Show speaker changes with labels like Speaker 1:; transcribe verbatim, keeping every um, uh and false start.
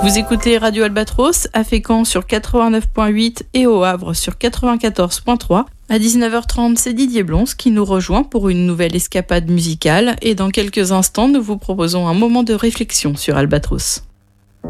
Speaker 1: Vous écoutez Radio Albatros, à Fécamp sur quatre-vingt-neuf virgule huit et au Havre sur quatre-vingt-quatorze virgule trois. À dix-neuf heures trente, c'est Didier Blons qui nous rejoint pour une nouvelle escapade musicale. Et dans quelques instants, nous vous proposons un moment de réflexion sur Albatros.